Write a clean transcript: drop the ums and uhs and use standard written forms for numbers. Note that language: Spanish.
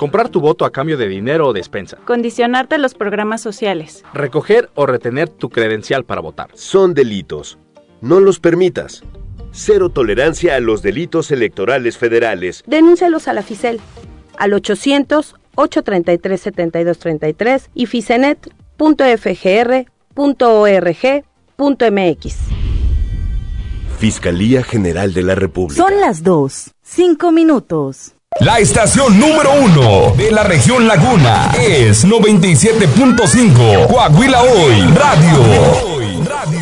comprar tu voto a cambio de dinero o despensa, condicionarte los programas sociales, recoger o retener tu credencial para votar. Son delitos. No los permitas. Cero tolerancia a los delitos electorales federales. Denúncialos a la FICEL al 800-833-7233 y ficenet.fgr.org.mx. Fiscalía General de la República. Son las 2:05. La estación número 1 de la región Laguna es 97.5 Coahuila Hoy Radio.